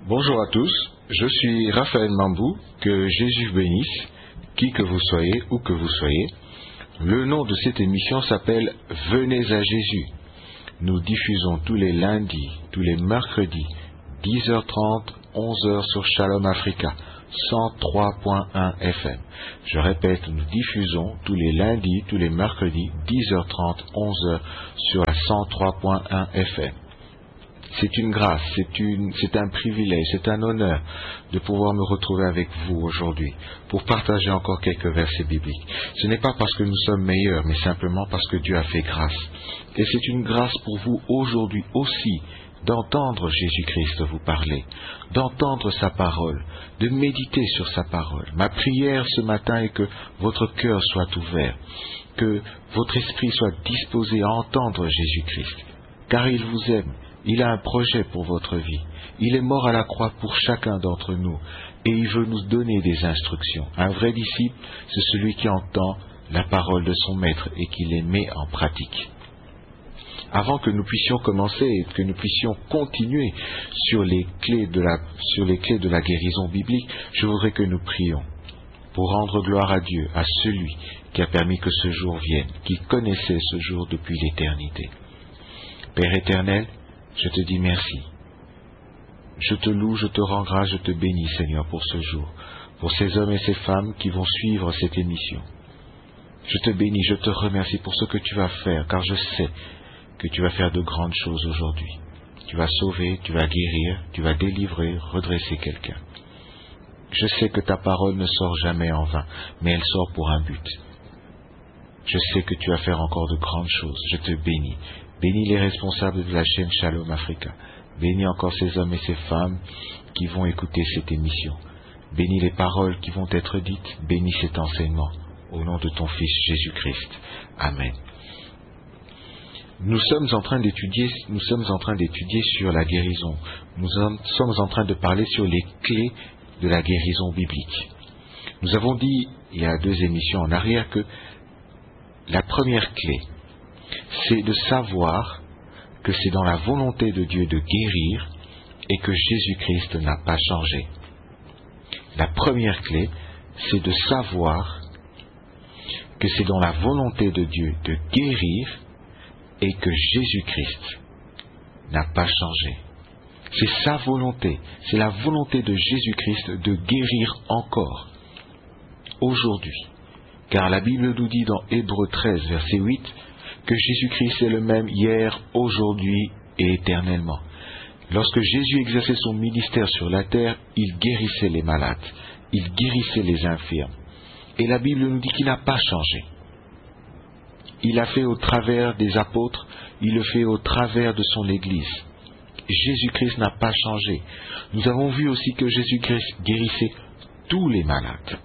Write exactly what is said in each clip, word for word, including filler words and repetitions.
Bonjour à tous, je suis Raphaël Mambou, que Jésus bénisse, qui que vous soyez, où que vous soyez. Le nom de cette émission s'appelle Venez à Jésus. Nous diffusons tous les lundis, tous les mercredis, dix heures trente, onze heures sur Shalom Africa, cent trois point un F M. Je répète, nous diffusons tous les lundis, tous les mercredis, dix heures trente, onze heures sur la cent trois point un F M. C'est une grâce, c'est une, c'est un privilège, c'est un honneur de pouvoir me retrouver avec vous aujourd'hui pour partager encore quelques versets bibliques. Ce n'est pas parce que nous sommes meilleurs, mais simplement parce que Dieu a fait grâce. Et c'est une grâce pour vous aujourd'hui aussi d'entendre Jésus-Christ vous parler, d'entendre sa parole, de méditer sur sa parole. Ma prière ce matin est que votre cœur soit ouvert, que votre esprit soit disposé à entendre Jésus-Christ, car il vous aime. Il a un projet pour votre vie. Il est mort à la croix pour chacun d'entre nous et il veut nous donner des instructions. Un vrai disciple, c'est celui qui entend la parole de son maître et qui les met en pratique. Avant que nous puissions commencer et que nous puissions continuer sur les clés de la, sur les clés de la guérison biblique, je voudrais que nous prions pour rendre gloire à Dieu, à celui qui a permis que ce jour vienne, qui connaissait ce jour depuis l'éternité. Père éternel, je te dis merci. Je te loue, je te rends grâce, je te bénis, Seigneur, pour ce jour, pour ces hommes et ces femmes qui vont suivre cette émission. Je te bénis, je te remercie pour ce que tu vas faire, car je sais que tu vas faire de grandes choses aujourd'hui. Tu vas sauver, tu vas guérir, tu vas délivrer, redresser quelqu'un. Je sais que ta parole ne sort jamais en vain, mais elle sort pour un but. Je sais que tu vas faire encore de grandes choses. Je te bénis. Bénis les responsables de la chaîne Shalom Africa. Bénis encore ces hommes et ces femmes qui vont écouter cette émission. Bénis les paroles qui vont être dites. Bénis cet enseignement. Au nom de ton Fils Jésus-Christ. Amen. Nous sommes en train d'étudier, nous sommes en train d'étudier sur la guérison. Nous sommes en train de parler sur les clés de la guérison biblique. Nous avons dit, il y a deux émissions en arrière, que la première clé, c'est de savoir que c'est dans la volonté de Dieu de guérir et que Jésus-Christ n'a pas changé. La première clé, c'est de savoir que c'est dans la volonté de Dieu de guérir et que Jésus-Christ n'a pas changé. C'est sa volonté, c'est la volonté de Jésus-Christ de guérir encore aujourd'hui. Car la Bible nous dit dans Hébreux treize, verset huit, que Jésus-Christ est le même hier, aujourd'hui et éternellement. Lorsque Jésus exerçait son ministère sur la terre, il guérissait les malades, il guérissait les infirmes. Et la Bible nous dit qu'il n'a pas changé. Il l'a fait au travers des apôtres, il le fait au travers de son Église. Jésus-Christ n'a pas changé. Nous avons vu aussi que Jésus-Christ guérissait tous les malades.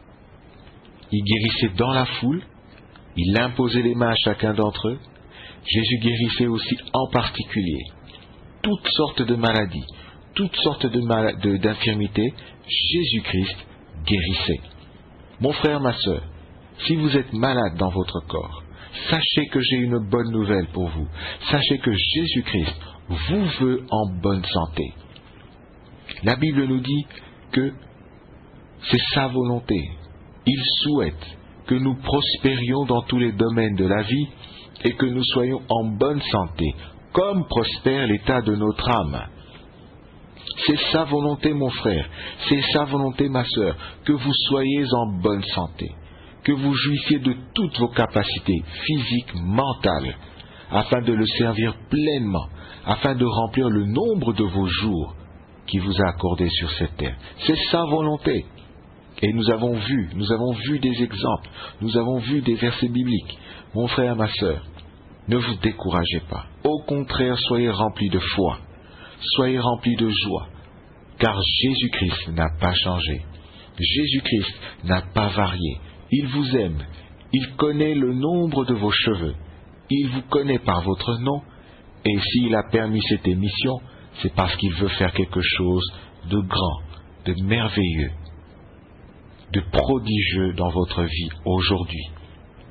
Il guérissait dans la foule, il imposait les mains à chacun d'entre eux. Jésus guérissait aussi en particulier toutes sortes de maladies, toutes sortes de mal- de, d'infirmités. Jésus-Christ guérissait. Mon frère, ma sœur, si vous êtes malade dans votre corps, sachez que j'ai une bonne nouvelle pour vous. Sachez que Jésus-Christ vous veut en bonne santé. La Bible nous dit que c'est sa volonté. Il souhaite que nous prospérions dans tous les domaines de la vie et que nous soyons en bonne santé, comme prospère l'état de notre âme. C'est sa volonté, mon frère, c'est sa volonté, ma sœur, que vous soyez en bonne santé, que vous jouissiez de toutes vos capacités physiques, mentales, afin de le servir pleinement, afin de remplir le nombre de vos jours qu'il vous a accordés sur cette terre. C'est sa volonté. Et nous avons vu, nous avons vu des exemples, nous avons vu des versets bibliques. Mon frère, ma sœur, ne vous découragez pas. Au contraire, soyez remplis de foi, soyez remplis de joie, car Jésus-Christ n'a pas changé. Jésus-Christ n'a pas varié. Il vous aime, il connaît le nombre de vos cheveux, il vous connaît par votre nom, et s'il a permis cette émission, c'est parce qu'il veut faire quelque chose de grand, de merveilleux, de prodigieux dans votre vie aujourd'hui.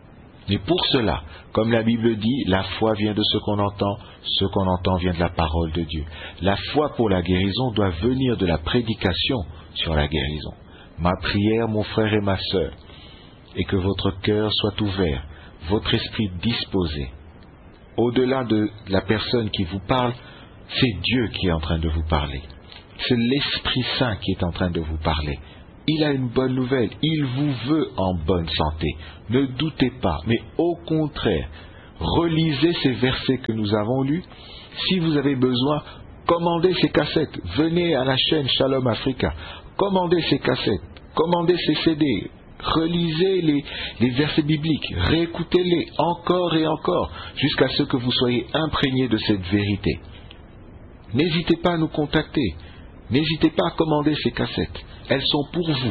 Mais pour cela, comme la Bible dit, la foi vient de ce qu'on entend, ce qu'on entend vient de la parole de Dieu. La foi pour la guérison doit venir de la prédication sur la guérison. Ma prière, mon frère et ma sœur, est que votre cœur soit ouvert, votre esprit disposé. Au-delà de la personne qui vous parle, c'est Dieu qui est en train de vous parler. C'est l'Esprit Saint qui est en train de vous parler. Il a une bonne nouvelle, il vous veut en bonne santé. Ne doutez pas, mais au contraire, relisez ces versets que nous avons lus. Si vous avez besoin, commandez ces cassettes. Venez à la chaîne Shalom Africa. Commandez ces cassettes, commandez ces C D. Relisez les, les versets bibliques, réécoutez-les encore et encore, jusqu'à ce que vous soyez imprégnés de cette vérité. N'hésitez pas à nous contacter. N'hésitez pas à commander ces cassettes. Elles sont pour vous.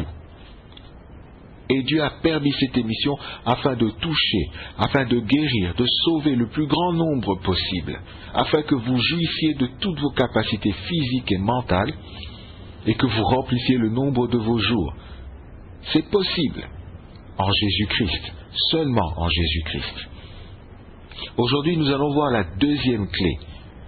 Et Dieu a permis cette émission afin de toucher, afin de guérir, de sauver le plus grand nombre possible, afin que vous jouissiez de toutes vos capacités physiques et mentales et que vous remplissiez le nombre de vos jours. C'est possible en Jésus-Christ, seulement en Jésus-Christ. Aujourd'hui, nous allons voir la deuxième clé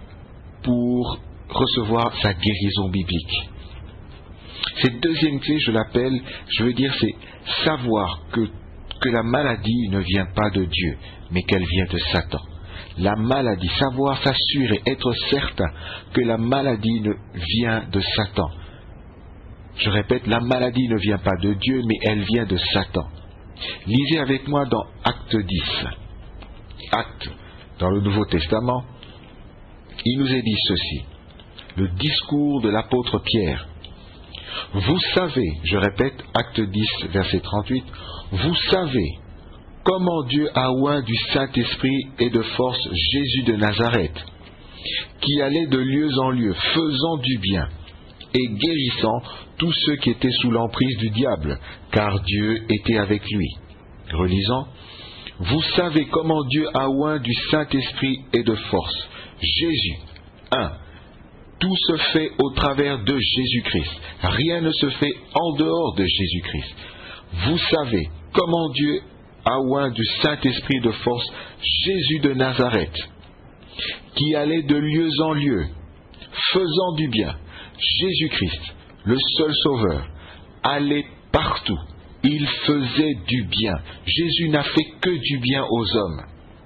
pour recevoir sa guérison biblique. Cette deuxième clé, je l'appelle, je veux dire, c'est savoir que, que la maladie ne vient pas de Dieu, mais qu'elle vient de Satan. La maladie, savoir s'assurer, être certain que la maladie ne vient de Satan. Je répète, la maladie ne vient pas de Dieu, mais elle vient de Satan. Lisez avec moi dans Acte dix. Acte, dans le Nouveau Testament, il nous est dit ceci. Le discours de l'apôtre Pierre. Vous savez, je répète, Acte dix, verset trente-huit, vous savez comment Dieu a oint du Saint-Esprit et de force Jésus de Nazareth, qui allait de lieu en lieu, faisant du bien et guérissant tous ceux qui étaient sous l'emprise du diable, car Dieu était avec lui. Relisant, vous savez comment Dieu a oint du Saint-Esprit et de force Jésus. un. Tout se fait au travers de Jésus-Christ. Rien ne se fait en dehors de Jésus-Christ. Vous savez comment Dieu a oint du Saint-Esprit de force Jésus de Nazareth, qui allait de lieu en lieu, faisant du bien. Jésus-Christ, le seul Sauveur, allait partout. Il faisait du bien. Jésus n'a fait que du bien aux hommes.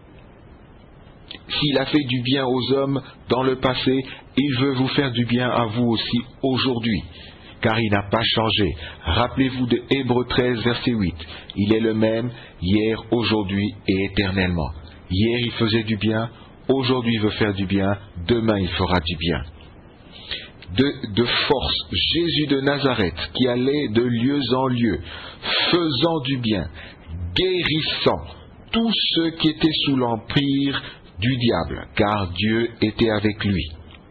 S'il a fait du bien aux hommes dans le passé, il veut vous faire du bien à vous aussi aujourd'hui, car il n'a pas changé. Rappelez-vous de Hébreux treize, verset huit. Il est le même hier, aujourd'hui et éternellement. Hier il faisait du bien, aujourd'hui il veut faire du bien, demain il fera du bien. De, de force, Jésus de Nazareth, qui allait de lieu en lieu, faisant du bien, guérissant tous ceux qui étaient sous l'empire du diable, car Dieu était avec lui.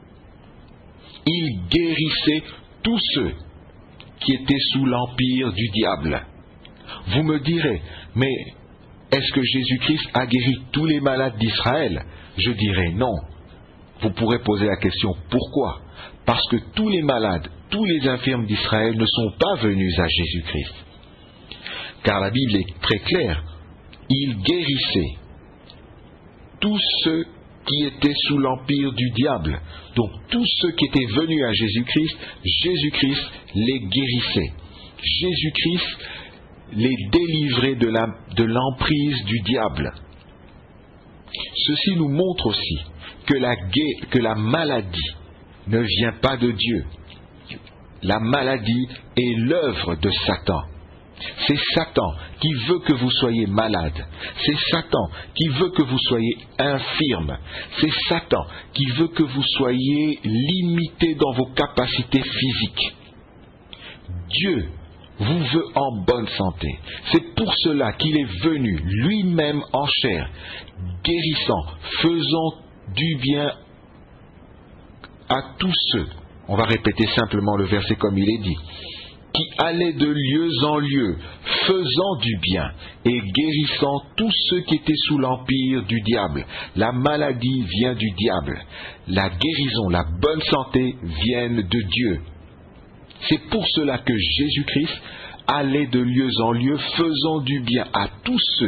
Il guérissait tous ceux qui étaient sous l'empire du diable. Vous me direz, mais est-ce que Jésus-Christ a guéri tous les malades d'Israël? Je dirais non. Vous pourrez poser la question, pourquoi? Parce que tous les malades, tous les infirmes d'Israël ne sont pas venus à Jésus-Christ. Car la Bible est très claire, il guérissait tous ceux qui étaient sous l'empire du diable. Donc tous ceux qui étaient venus à Jésus-Christ, Jésus-Christ les guérissait. Jésus-Christ les délivrait de, la, de l'emprise du diable. Ceci nous montre aussi que la, que la maladie ne vient pas de Dieu. La maladie est l'œuvre de Satan. C'est Satan qui veut que vous soyez malade. C'est Satan qui veut que vous soyez infirme. C'est Satan qui veut que vous soyez limité dans vos capacités physiques. Dieu vous veut en bonne santé. C'est pour cela qu'il est venu lui-même en chair, guérissant, faisant du bien à tous ceux. On va répéter simplement le verset comme il est dit. Qui allait de lieu en lieu, faisant du bien et guérissant tous ceux qui étaient sous l'empire du diable. La maladie vient du diable. La guérison, la bonne santé viennent de Dieu. C'est pour cela que Jésus-Christ allait de lieu en lieu, faisant du bien à tous ceux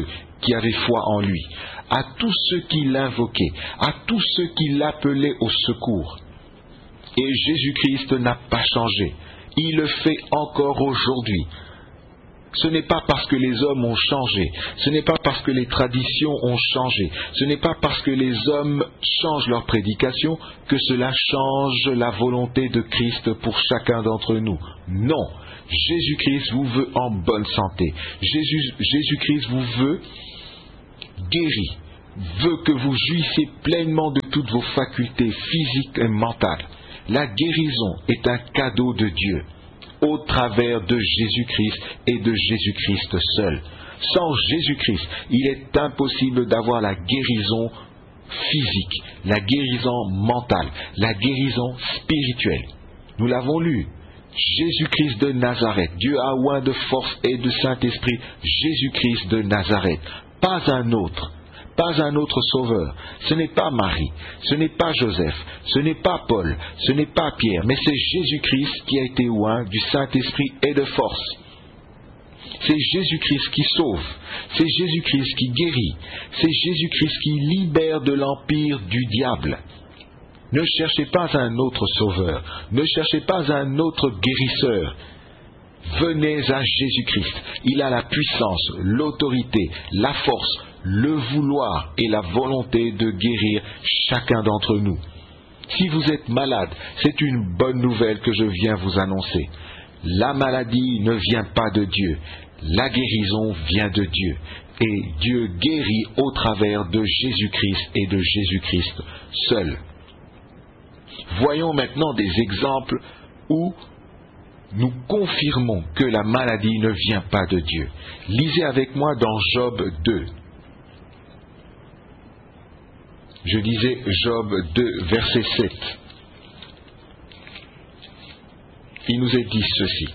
qui avaient foi en lui, à tous ceux qui l'invoquaient, à tous ceux qui l'appelaient au secours. Et Jésus-Christ n'a pas changé. Il le fait encore aujourd'hui. Ce n'est pas parce que les hommes ont changé, ce n'est pas parce que les traditions ont changé, ce n'est pas parce que les hommes changent leur prédication que cela change la volonté de Christ pour chacun d'entre nous. Non, Jésus-Christ vous veut en bonne santé. Jésus, Jésus-Christ vous veut guéri, veut que vous jouissiez pleinement de toutes vos facultés physiques et mentales. La guérison est un cadeau de Dieu, au travers de Jésus-Christ et de Jésus-Christ seul. Sans Jésus-Christ, il est impossible d'avoir la guérison physique, la guérison mentale, la guérison spirituelle. Nous l'avons lu. Jésus-Christ de Nazareth, Dieu a oint de force et de Saint-Esprit, Jésus-Christ de Nazareth, pas un autre. Pas un autre sauveur. Ce n'est pas Marie, ce n'est pas Joseph, ce n'est pas Paul, ce n'est pas Pierre, mais c'est Jésus-Christ qui a été oint du Saint-Esprit et de force. C'est Jésus-Christ qui sauve, c'est Jésus-Christ qui guérit, c'est Jésus-Christ qui libère de l'empire du diable. Ne cherchez pas un autre sauveur, ne cherchez pas un autre guérisseur. Venez à Jésus-Christ. Il a la puissance, l'autorité, la force, le vouloir et la volonté de guérir chacun d'entre nous. Si vous êtes malade, c'est une bonne nouvelle que je viens vous annoncer. La maladie ne vient pas de Dieu. La guérison vient de Dieu. Et Dieu guérit au travers de Jésus-Christ et de Jésus-Christ seul. Voyons maintenant des exemples où nous confirmons que la maladie ne vient pas de Dieu. Lisez avec moi dans Job deux. Je disais Job deux, verset sept. Il nous est dit ceci.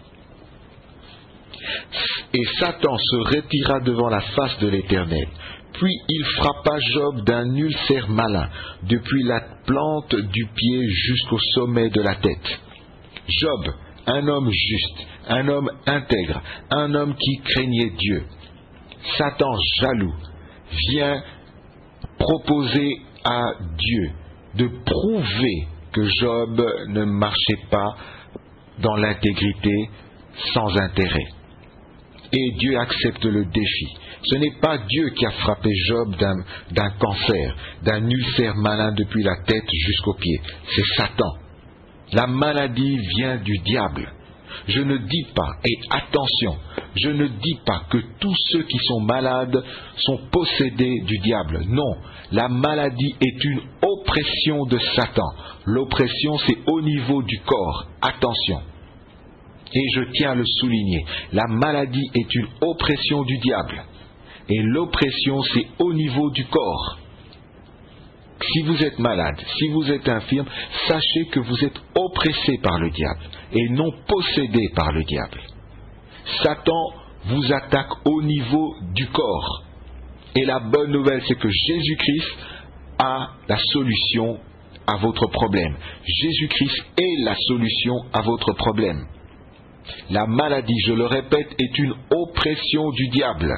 Et Satan se retira devant la face de l'Éternel. Puis il frappa Job d'un ulcère malin, depuis la plante du pied jusqu'au sommet de la tête. Job, un homme juste, un homme intègre, un homme qui craignait Dieu. Satan jaloux vient proposer à Dieu de prouver que Job ne marchait pas dans l'intégrité sans intérêt. Et Dieu accepte le défi. Ce n'est pas Dieu qui a frappé Job d'un, d'un cancer, d'un ulcère malin depuis la tête jusqu'aux pieds. C'est Satan. La maladie vient du diable. Je ne dis pas, et attention, je ne dis pas que tous ceux qui sont malades sont possédés du diable. Non, la maladie est une oppression de Satan. L'oppression, c'est au niveau du corps. Attention. Et je tiens à le souligner, la maladie est une oppression du diable. Et l'oppression, c'est au niveau du corps. Si vous êtes malade, si vous êtes infirme, sachez que vous êtes oppressé par le diable et non possédé par le diable. Satan vous attaque au niveau du corps. Et la bonne nouvelle, c'est que Jésus-Christ a la solution à votre problème. Jésus-Christ est la solution à votre problème. La maladie, je le répète, est une oppression du diable.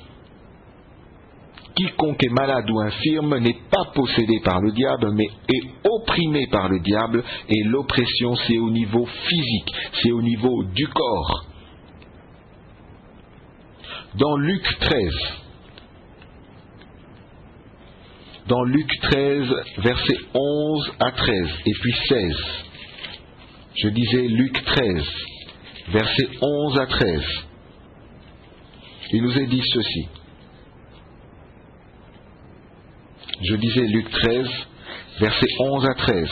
Quiconque est malade ou infirme n'est pas possédé par le diable, mais est opprimé par le diable, et l'oppression, c'est au niveau physique, c'est au niveau du corps. Dans Luc treize, dans Luc treize, versets onze à treize, et puis seize, je disais Luc treize, versets onze à treize, il nous est dit ceci. Je disais Luc treize, versets onze à treize.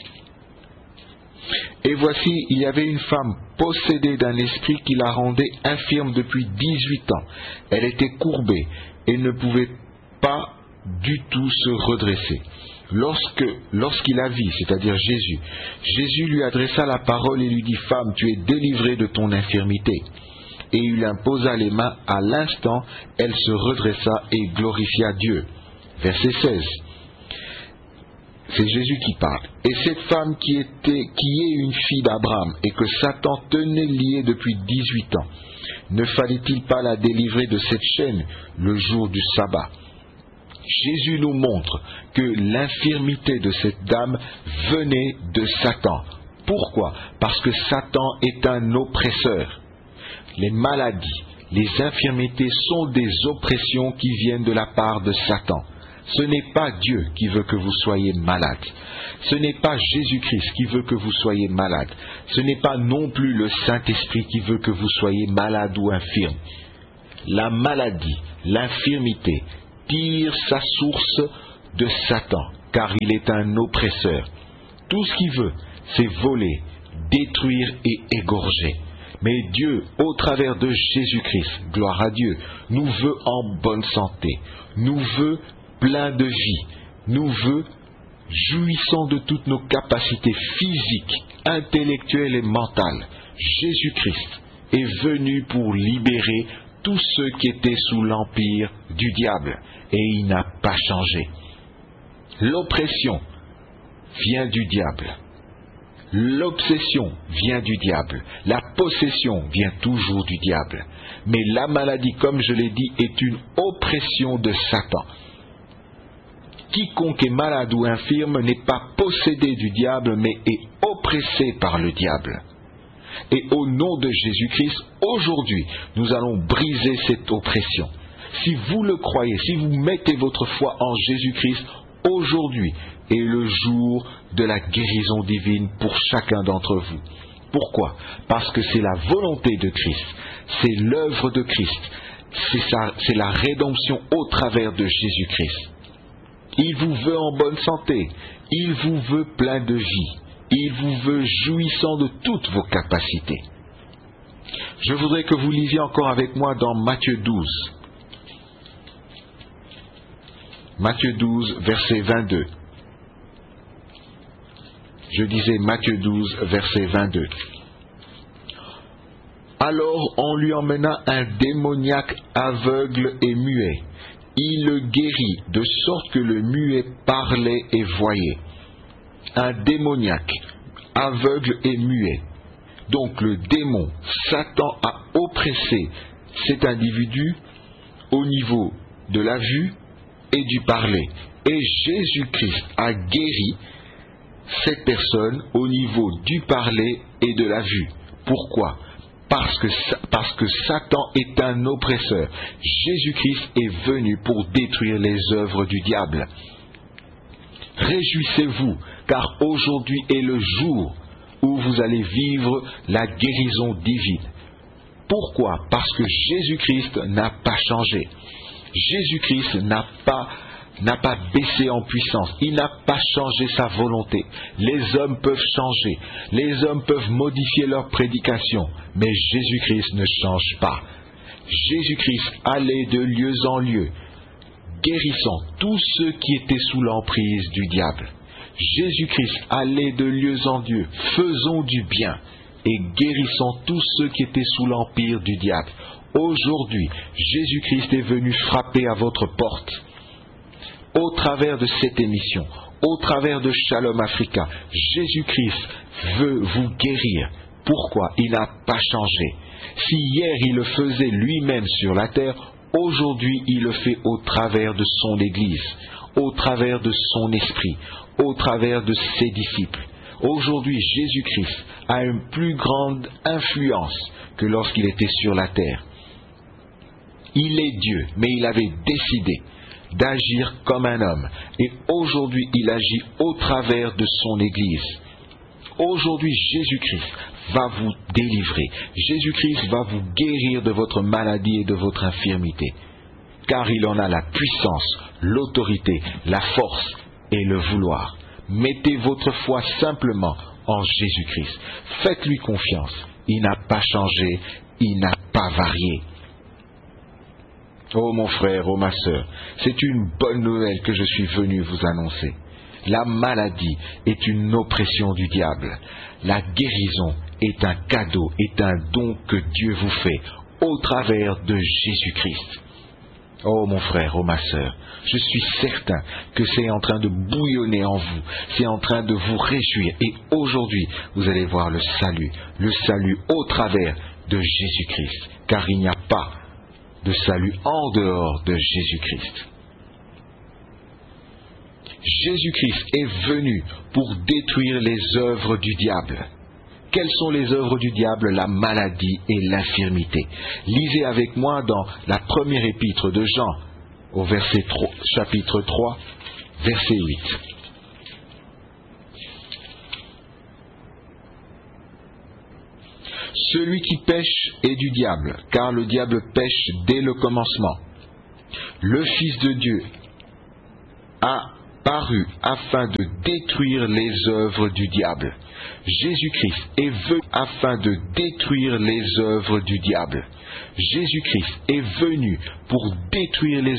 Et voici, il y avait une femme possédée d'un esprit qui la rendait infirme depuis dix-huit ans. Elle était courbée et ne pouvait pas du tout se redresser. Lorsque, lorsqu'il la vit, c'est-à-dire Jésus, Jésus lui adressa la parole et lui dit, « Femme, tu es délivrée de ton infirmité. » Et il lui imposa les mains. À l'instant, elle se redressa et glorifia Dieu. Verset seize. c'est Jésus qui parle. Et cette femme qui était, qui est une fille d'Abraham et que Satan tenait liée depuis dix-huit ans, ne fallait-il pas la délivrer de cette chaîne le jour du sabbat? Jésus nous montre que l'infirmité de cette dame venait de Satan. Pourquoi? Parce que Satan est un oppresseur. Les maladies, les infirmités sont des oppressions qui viennent de la part de Satan. Ce n'est pas Dieu qui veut que vous soyez malade. Ce n'est pas Jésus-Christ qui veut que vous soyez malade. Ce n'est pas non plus le Saint-Esprit qui veut que vous soyez malade ou infirme. La maladie, l'infirmité, tire sa source de Satan, car il est un oppresseur. Tout ce qu'il veut, c'est voler, détruire et égorger. Mais Dieu, au travers de Jésus-Christ, gloire à Dieu, nous veut en bonne santé, nous veut plein de vie, nous veut jouissant de toutes nos capacités physiques, intellectuelles et mentales. Jésus-Christ est venu pour libérer tous ceux qui étaient sous l'empire du diable, et il n'a pas changé. L'oppression vient du diable. L'obsession vient du diable. La possession vient toujours du diable. Mais la maladie, comme je l'ai dit, est une oppression de Satan. Quiconque est malade ou infirme n'est pas possédé du diable, mais est oppressé par le diable. Et au nom de Jésus-Christ, aujourd'hui, nous allons briser cette oppression. Si vous le croyez, si vous mettez votre foi en Jésus-Christ, aujourd'hui est le jour de la guérison divine pour chacun d'entre vous. Pourquoi? Parce que c'est la volonté de Christ, c'est l'œuvre de Christ, c'est, sa, c'est la rédemption au travers de Jésus-Christ. Il vous veut en bonne santé, il vous veut plein de vie, il vous veut jouissant de toutes vos capacités. Je voudrais que vous lisiez encore avec moi dans Matthieu douze. Matthieu douze, verset vingt-deux. Je disais Matthieu douze, verset vingt-deux. Alors on lui emmena un démoniaque aveugle et muet. Il le guérit, de sorte que le muet parlait et voyait. Un démoniaque, aveugle et muet. Donc le démon, Satan, a oppressé cet individu au niveau de la vue et du parler. Et Jésus-Christ a guéri cette personne au niveau du parler et de la vue. Pourquoi ? Parce que, parce que Satan est un oppresseur. Jésus-Christ est venu pour détruire les œuvres du diable. Réjouissez-vous, car aujourd'hui est le jour où vous allez vivre la guérison divine. Pourquoi ? Parce que Jésus-Christ n'a pas changé. Jésus-Christ n'a pas, n'a pas baissé en puissance. Il n'a pas changé sa volonté. Les hommes peuvent changer. Les hommes peuvent modifier leur prédication. Mais Jésus-Christ ne change pas. Jésus-Christ allait de lieu en lieu, guérissant tous ceux qui étaient sous l'emprise du diable. Jésus-Christ allait de lieu en lieu, faisant du bien et guérissant tous ceux qui étaient sous l'empire du diable. Aujourd'hui, Jésus-Christ est venu frapper à votre porte. Au travers de cette émission, au travers de Shalom Africa, Jésus-Christ veut vous guérir. Pourquoi ? Il n'a pas changé. Si hier il le faisait lui-même sur la terre, aujourd'hui il le fait au travers de son Église, au travers de son esprit, au travers de ses disciples. Aujourd'hui, Jésus-Christ a une plus grande influence que lorsqu'il était sur la terre. Il est Dieu, mais il avait décidé d'agir comme un homme. Et aujourd'hui, il agit au travers de son Église. Aujourd'hui, Jésus-Christ va vous délivrer. Jésus-Christ va vous guérir de votre maladie et de votre infirmité. Car il en a la puissance, l'autorité, la force et le vouloir. Mettez votre foi simplement en Jésus-Christ. Faites-lui confiance. Il n'a pas changé, il n'a pas varié. Oh mon frère, oh ma sœur, c'est une bonne nouvelle que je suis venu vous annoncer. La maladie est une oppression du diable. La guérison est un cadeau, est un don que Dieu vous fait au travers de Jésus-Christ. Oh mon frère, oh ma sœur, je suis certain que c'est en train de bouillonner en vous, c'est en train de vous réjouir. Et aujourd'hui, vous allez voir le salut, le salut au travers de Jésus-Christ, car il n'y a pas de salut en dehors de Jésus-Christ. Jésus-Christ est venu pour détruire les œuvres du diable. Quelles sont les œuvres du diable? La maladie et l'infirmité. Lisez avec moi dans la première épître de Jean, au verset trois, chapitre trois, verset huit. Celui qui pêche est du diable, car le diable pêche dès le commencement. Le Fils de Dieu a paru afin de détruire les œuvres du diable. Jésus-Christ est venu afin de détruire les œuvres du diable. Jésus-Christ est venu pour détruire les